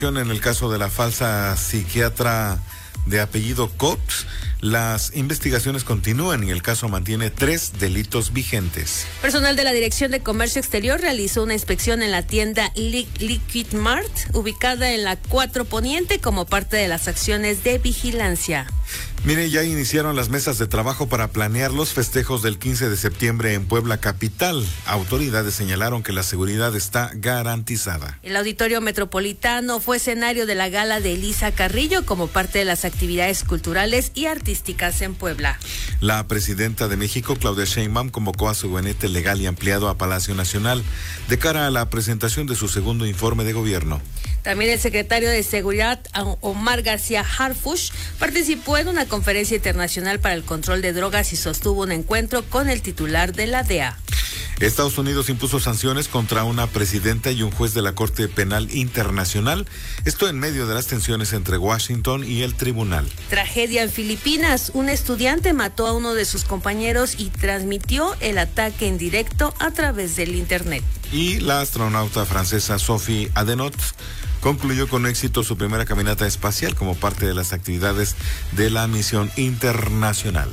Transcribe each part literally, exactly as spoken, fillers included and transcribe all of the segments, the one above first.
En el caso de la falsa psiquiatra de apellido Cox, las investigaciones continúan y el caso mantiene tres delitos vigentes. Personal de la Dirección de Comercio Exterior realizó una inspección en la tienda Liquid Mart, ubicada en la cuatro Poniente, como parte de las acciones de vigilancia. Mire, ya iniciaron las mesas de trabajo para planear los festejos del quince de septiembre en Puebla capital. Autoridades señalaron que la seguridad está garantizada. El Auditorio Metropolitano fue escenario de la gala de Elisa Carrillo como parte de las actividades culturales y artísticas en Puebla. La presidenta de México, Claudia Sheinbaum, convocó a su gabinete legal y ampliado a Palacio Nacional de cara a la presentación de su segundo informe de gobierno. También el secretario de Seguridad, Omar García Harfuch, participó en una conferencia internacional para el control de drogas y sostuvo un encuentro con el titular de la D E A. Estados Unidos impuso sanciones contra una presidenta y un juez de la Corte Penal Internacional, esto en medio de las tensiones entre Washington y el tribunal. Tragedia en Filipinas. Un estudiante mató a uno de sus compañeros y transmitió el ataque en directo a través del internet. Y la astronauta francesa Sophie Adenot concluyó con éxito su primera caminata espacial como parte de las actividades de la misión internacional.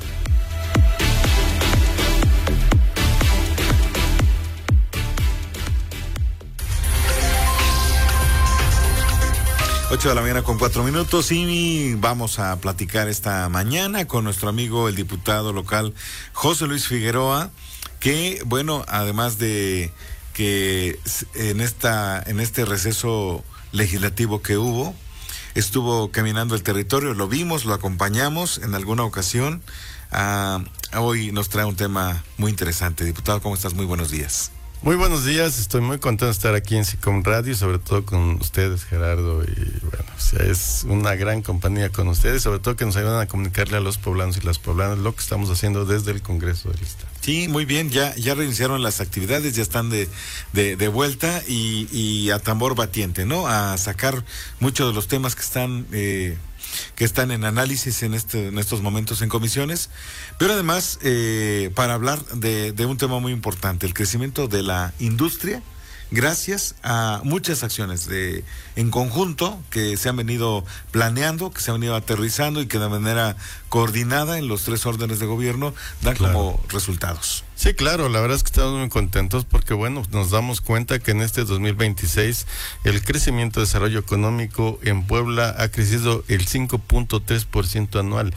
Ocho de la mañana con cuatro minutos y vamos a platicar esta mañana con nuestro amigo el diputado local José Luis Figueroa, que bueno, además de que en esta en este receso legislativo que hubo, estuvo caminando el territorio, lo vimos, lo acompañamos en alguna ocasión. Ah, hoy nos trae un tema muy interesante. Diputado, ¿cómo estás? Muy buenos días. Muy buenos días, estoy muy contento de estar aquí en SICOM Radio, sobre todo con ustedes, Gerardo, y bueno, o sea, es una gran compañía con ustedes, sobre todo que nos ayudan a comunicarle a los poblanos y las poblanas lo que estamos haciendo desde el Congreso del Estado. Sí, muy bien, ya ya reiniciaron las actividades, ya están de, de, de vuelta y, y a tambor batiente, ¿no? A sacar muchos de los temas que están... Eh, que están en análisis en este en estos momentos en comisiones, pero además eh, para hablar de, de un tema muy importante, el crecimiento de la industria, gracias a muchas acciones de en conjunto que se han venido planeando, que se han venido aterrizando y que de manera coordinada en los tres órdenes de gobierno dan claro. como resultados. Sí, claro, la verdad es que estamos muy contentos porque, bueno, nos damos cuenta que en este dos mil veintiséis el crecimiento de desarrollo económico en Puebla ha crecido el cinco punto tres por ciento anual.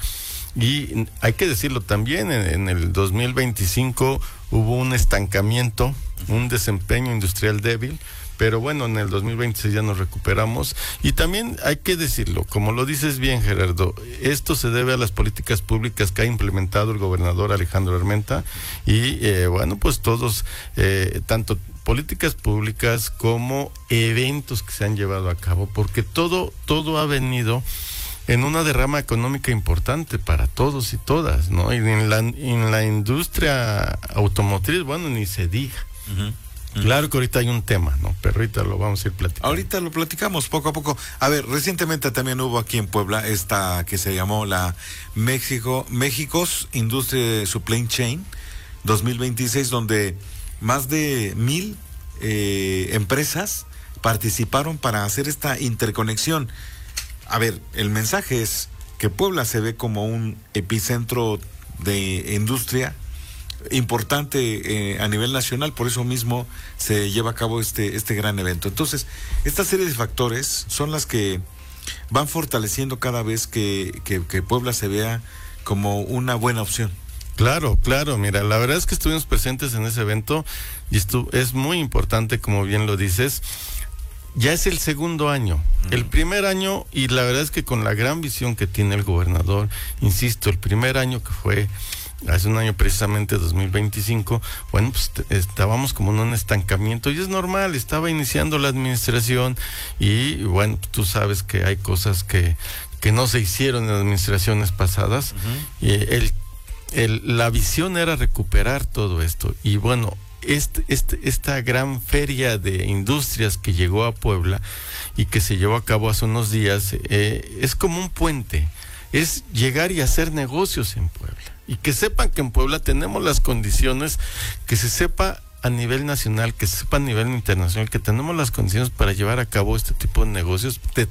Y hay que decirlo también, en, en el dos mil veinticinco hubo un estancamiento, un desempeño industrial débil, pero bueno, en el dos mil veintiséis ya nos recuperamos. Y también hay que decirlo, como lo dices bien, Gerardo, esto se debe a las políticas públicas que ha implementado el gobernador Alejandro Armenta y eh, bueno, pues todos, eh, tanto políticas públicas como eventos que se han llevado a cabo, porque todo, todo ha venido en una derrama económica importante para todos y todas, ¿no? Y en la, en la industria automotriz, bueno, ni se diga. Uh-huh. Uh-huh. Claro que ahorita hay un tema, ¿no? Pero ahorita lo vamos a ir platicando. Ahorita lo platicamos poco a poco. A ver, recientemente también hubo aquí en Puebla esta que se llamó la México, México's Industry Supply Chain dos mil veintiséis, donde más de mil eh, empresas participaron para hacer esta interconexión. A ver, el mensaje es que Puebla se ve como un epicentro de industria importante eh, a nivel nacional, por eso mismo se lleva a cabo este, este gran evento. Entonces, esta serie de factores son las que van fortaleciendo cada vez que, que, que Puebla se vea como una buena opción. Claro, claro, mira, la verdad es que estuvimos presentes en ese evento y esto es muy importante, como bien lo dices. Ya es el segundo año, uh-huh. El primer año, y la verdad es que con la gran visión que tiene el gobernador, insisto, el primer año que fue hace un año precisamente, dos mil veinticinco, bueno, pues estábamos como en un estancamiento y es normal, estaba iniciando la administración y bueno, tú sabes que hay cosas que, que no se hicieron en administraciones pasadas, uh-huh. y el, el, la visión era recuperar todo esto y bueno, Este, este, esta gran feria de industrias que llegó a Puebla y que se llevó a cabo hace unos días, eh, es como un puente, es llegar y hacer negocios en Puebla y que sepan que en Puebla tenemos las condiciones, que se sepa a nivel nacional, que se sepa a nivel internacional, que tenemos las condiciones para llevar a cabo este tipo de negocios, de